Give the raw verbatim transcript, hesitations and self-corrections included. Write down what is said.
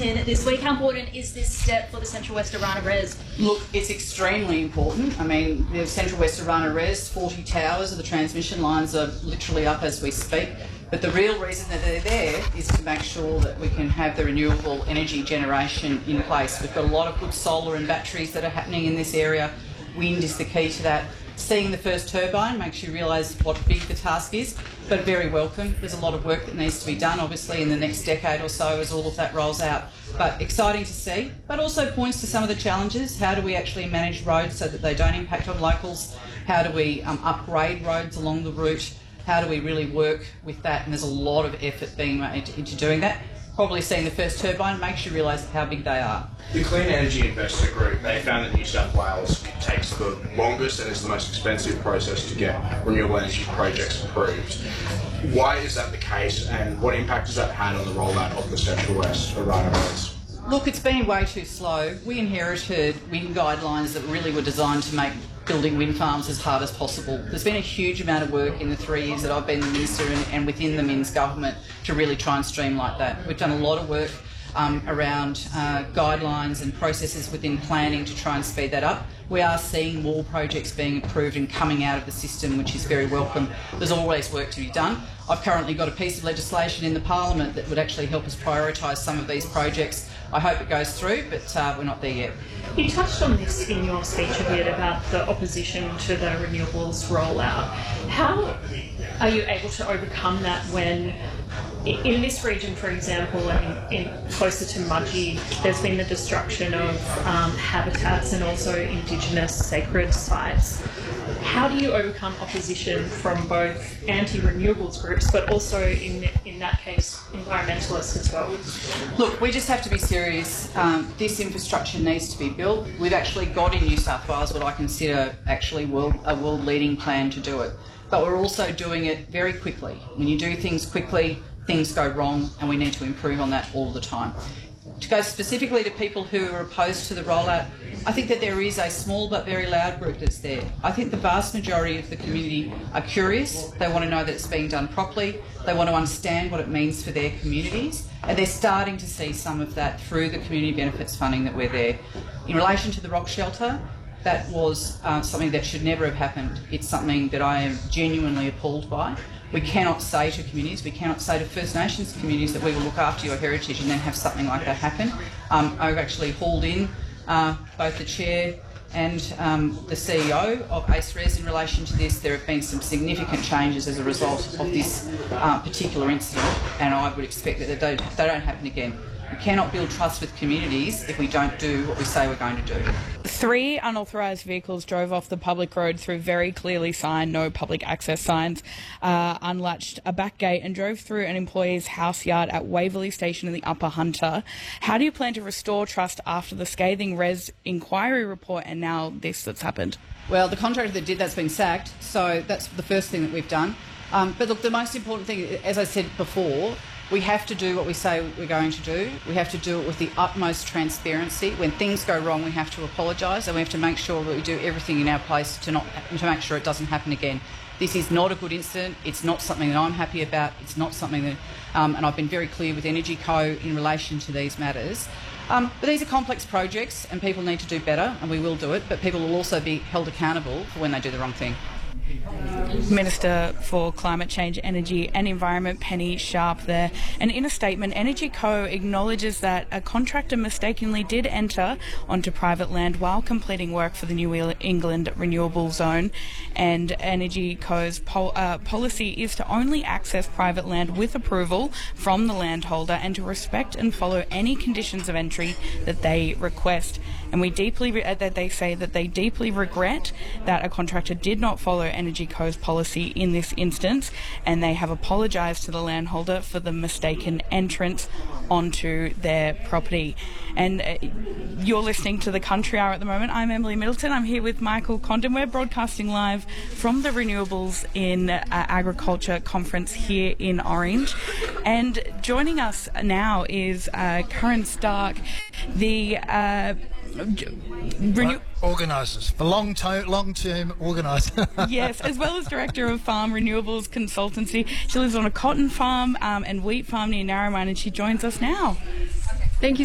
Middleton this week. How important is this step for the Central West Orana Res? Look, it's extremely important. I mean, the Central West Orana Res, forty towers of the transmission lines are literally up as we speak. But the real reason that they're there is to make sure that we can have the renewable energy generation in place. We've got a lot of good solar and batteries that are happening in this area. Wind is the key to that. Seeing the first turbine makes you realise what big the task is, but very welcome. There's a lot of work that needs to be done, obviously, in the next decade or so as all of that rolls out. But exciting to see, but also points to some of the challenges. How do we actually manage roads so that they don't impact on locals? How do we um, upgrade roads along the route? How do we really work with that? And there's a lot of effort being made into doing that. Probably seeing the first turbine makes you realise how big they are. The Clean Energy Investor Group, they found that New South Wales takes the longest and is the most expensive process to get renewable energy projects approved. Why is that the case, and what impact has that had on the rollout of the Central West Orana Res? Look, it's been way too slow. We inherited wind guidelines that really were designed to make building wind farms as hard as possible. There's been a huge amount of work in the three years that I've been the Minister and, and within the Mins government to really try and streamline that. We've done a lot of work um, around uh, guidelines and processes within planning to try and speed that up. We are seeing more projects being approved and coming out of the system, which is very welcome. There's always work to be done. I've currently got a piece of legislation in the Parliament that would actually help us prioritise some of these projects. I hope it goes through, but uh, we're not there yet. You touched on this in your speech a bit about the opposition to the renewables rollout. How are you able to overcome that when, in this region, for example, and in, closer to Mudgee, there's been the destruction of um, habitats and also Indigenous sacred sites? How do you overcome opposition from both anti-renewables groups, but also, in in that case, environmentalists as well? Look, we just have to be serious. Um, this infrastructure needs to be built. We've actually got in New South Wales what I consider actually world, a world-leading plan to do it. But we're also doing it very quickly. When you do things quickly, things go wrong, and we need to improve on that all the time. To go specifically to people who are opposed to the rollout, I think that there is a small but very loud group that's there. I think the vast majority of the community are curious. They want to know that it's being done properly. They want to understand what it means for their communities. And they're starting to see some of that through the community benefits funding that we're there. In relation to the rock shelter, that was uh, something that should never have happened. It's something that I am genuinely appalled by. We cannot say to communities, we cannot say to First Nations communities that we will look after your heritage and then have something like that happen. Um, I've actually hauled in uh, both the Chair and um, the C E O of ACERES in relation to this. There have been some significant changes as a result of this uh, particular incident, and I would expect that they don't, they don't happen again. We cannot build trust with communities if we don't do what we say we're going to do. Three unauthorised vehicles drove off the public road through very clearly signed no public access signs, uh, unlatched a back gate and drove through an employee's house yard at Waverley Station in the Upper Hunter. How do you plan to restore trust after the scathing Res inquiry report and now this that's happened? Well, the contractor that did that's been sacked, so that's the first thing that we've done. Um, but look, the most important thing, as I said before, we have to do what we say we're going to do. We have to do it with the utmost transparency. When things go wrong, we have to apologise, and we have to make sure that we do everything in our place to not to make sure it doesn't happen again. This is not a good incident. It's not something that I'm happy about. It's not something that, um, and I've been very clear with Energy Co in relation to these matters. Um, but these are complex projects, and people need to do better, and we will do it. But people will also be held accountable for when they do the wrong thing. Minister for Climate Change, Energy and Environment, Penny Sharp there. And in a statement, Energy Co acknowledges that a contractor mistakenly did enter onto private land while completing work for the New England Renewable Zone. And Energy Co's pol- uh, policy is to only access private land with approval from the landholder and to respect and follow any conditions of entry that they request. And we deeply re- uh, that they say that they deeply regret that a contractor did not follow Energy Co's policy in this instance, and they have apologised to the landholder for the mistaken entrance onto their property. And uh, you're listening to the Country Hour at the moment. I'm Emily Middleton. I'm here with Michael Condon. We're broadcasting live from the Renewables in uh, Agriculture Conference here in Orange. And joining us now is uh, Karen Stark, the uh, Renew- organisers, the long-term, long-term organiser. Yes, as well as Director of Farm Renewables Consultancy. She lives on a cotton farm um, and wheat farm near Narromine, and she joins us now. Thank you